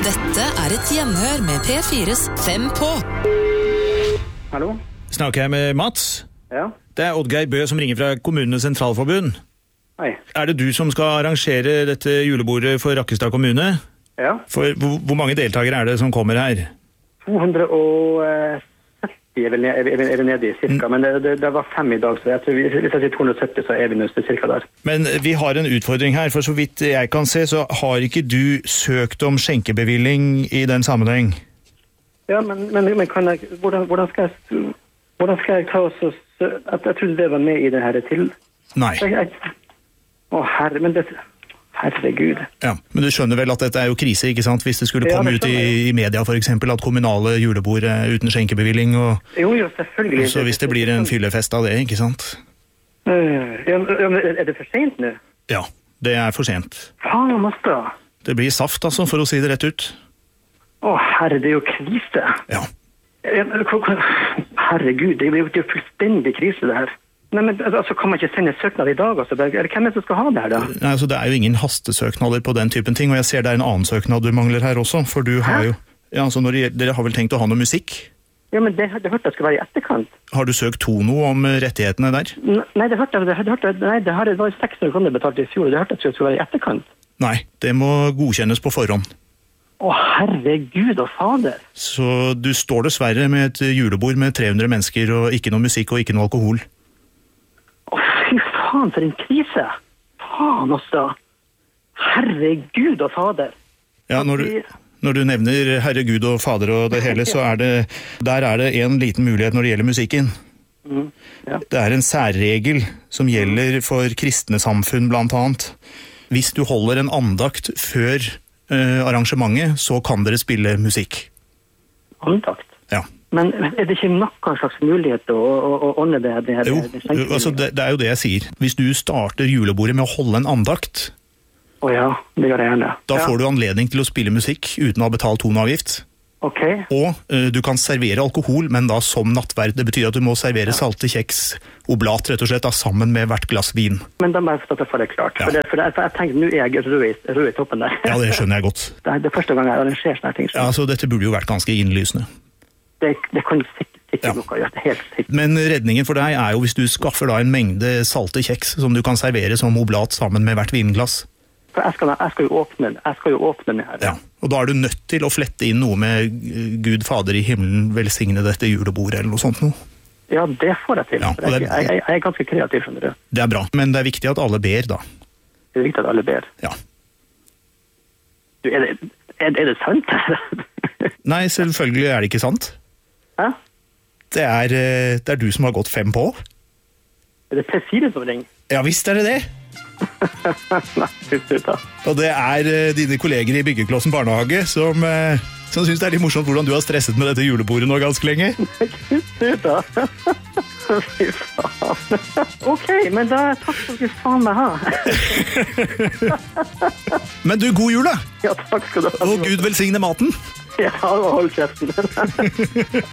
Dette et gjenhør med P4's 5 på. Hallo? Snakker jeg med Mats? Ja. Det Oddgeir Bø som ringer fra Kommunenes Sentralforbund. Hei. Det du som skal arrangere dette julebordet for Rakkestad kommune? Ja. For hvor mange deltakere det som kommer her? 270 er vi nede i cirka, men det var 5 i dag, så jeg tror hvis jeg sier 270 så vi nødt til cirka der. Men vi har en utfordring her, for så vidt jeg kan se så har ikke du søkt om skjenkebevilling i den sammenheng? Ja, men kan jeg, hvordan skal jeg ta oss, jeg trodde det var med i det her til? Nei. Herregud. Ja, men du skjønner vel at dette jo krise, ikke sant? Hvis det skulle komme ut i media for eksempel, at kommunale julebord uten skjenkebevilling, og jo, selvfølgelig. Så hvis det blir en fyllefest av det, ikke sant? Det for sent nå? Ja, det for sent. Faen, jeg måtte. Det blir saft, altså, for å si det rett ut. Herre, det jo krise. Ja. Herregud, det jo fullstendig krise det her. Nei, men altså, kan man ikke sende søknad i dag? Altså? Hvem som skal ha det her da? Nei, altså, det jo ingen hastesøknader på den typen ting, og jeg ser det en annen søknad du mangler her også, for du har jo... Ja, altså, dere har vel tenkt å ha noe musikk? Ja, men det hørte jeg skulle være i etterkant. Har du søkt Tono om rettighetene der? Nei, det var 600 kroner betalt i fjor, og det hørte jeg skulle være i etterkant. Nei, det må godkjennes på forhånd. Herregud og fader. Så du står dessverre med et julebord med 300 mennesker, og ikke noe musikk og ikke noe alkohol. Fy faen, for en krise. Faen også. Herregud og fader. Ja, når du nevner herregud og fader og det hele, så der det en liten mulighet når det gjelder musikken. Ja. Det en særregel som gjelder for kristne samfunn blant annet. Hvis du holder en andakt før arrangementet, så kan dere spille musikk. Andakt? Ja. Men det ikke noen slags mulighet å ordne det her? Jo, altså det jo det jeg sier. Hvis du starter julebordet med å holde en andakt, ja, det gjør jeg gjerne. Da får du anledning til å spille musikk uten å ha betalt toneavgift. Ok. Og du kan servere alkohol, men da som nattverd. Det betyr at du må servere salte kjeks, oblat rett og slett, da, sammen med hvert glass vin. Men da må jeg forstå det klart. Ja. For jeg tenker, nå jeg rød i toppen der. Ja, det skjønner jeg godt. Det første gang jeg arrangerer sånne ting. Ja, så dette burde jo vært ganske innlysende. Det kan sikkert noe gjøre, det helt sikkert. Men redningen for deg jo hvis du skaffer da en mengde salte kjeks som du kan servere som oblat sammen med hvert vinglass. For jeg skal jo åpne med her. Ja, og da du nødt til å flette inn noe med Gud Fader i himmelen velsigne dette julebordet eller noe sånt noe. Ja, det får jeg til. Ja, jeg ganske kreativ, skjønner du. Det bra, men det viktig at alle ber da. Det viktig at alle ber? Ja. Du, er det sant? Nei, selvfølgelig det ikke sant. Hæ? Det du som har gått 5 på. Er det P4 som ringer? Ja, visst det det. Og det dine kolleger i Byggeklossen barnehage som synes det litt morsomt hvordan du har stresset med dette julebordet nå ganske lenge. Fy faen. Ok, men da takk for du faen meg ha. Men du, god jul da. Ja, takk skal du ha. Og Gud velsigne maten. Ja, hold kjeften.